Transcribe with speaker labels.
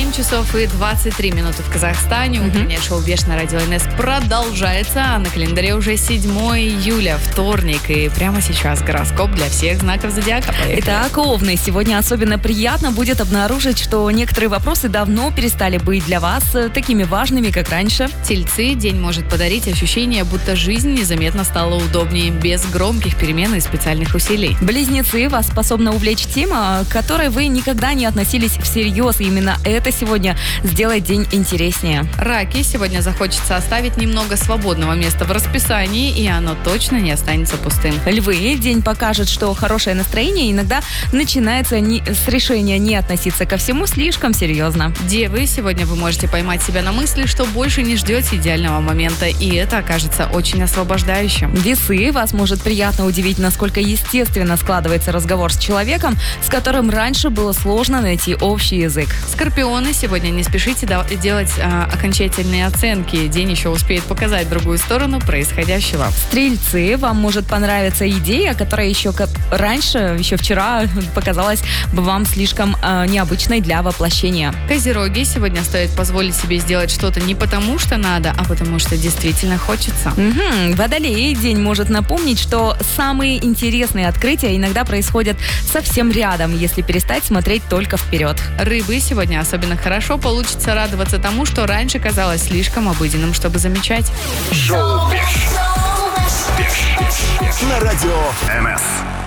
Speaker 1: 7 часов и 23 минуты в Казахстане. Утреннее шоу «Беш» на радио НС продолжается. А на календаре уже 7 июля, вторник. И прямо сейчас гороскоп для всех знаков зодиака. Поехали.
Speaker 2: Итак, Овны, сегодня особенно приятно будет обнаружить, что некоторые вопросы давно перестали быть для вас такими важными, как раньше.
Speaker 1: Тельцы, день может подарить ощущение, будто жизнь незаметно стала удобнее, без громких перемен и специальных усилий.
Speaker 2: Близнецы, вас способна увлечь тема, к которой вы никогда не относились всерьез. И именно это сегодня сделает день интереснее.
Speaker 1: Раки, сегодня захочется оставить немного свободного места в расписании, и оно точно не останется пустым.
Speaker 2: Львы, день покажет, что хорошее настроение иногда начинается с решения не относиться ко всему слишком серьезно.
Speaker 1: Девы, сегодня вы можете поймать себя на мысли, что больше не ждете идеального момента, и это окажется очень освобождающим.
Speaker 2: Весы, вас может приятно удивить, насколько естественно складывается разговор с человеком, с которым раньше было сложно найти общий язык.
Speaker 1: Скорпионы, сегодня не спешите делать окончательные оценки. День еще успеет показать другую сторону происходящего.
Speaker 2: Стрельцы, вам может понравиться идея, которая еще раньше, еще вчера показалась бы вам слишком необычной для воплощения.
Speaker 1: Козероги, сегодня стоит позволить себе сделать что-то не потому, что надо, а потому что действительно хочется.
Speaker 2: Водолеи, день может напомнить, что самые интересные открытия иногда происходят совсем рядом, если перестать смотреть только вперед.
Speaker 1: Рыбы, сегодня особенно хорошо получится радоваться тому, что раньше казалось слишком обыденным, чтобы замечать.
Speaker 3: Шоу «Беш» на радио НС.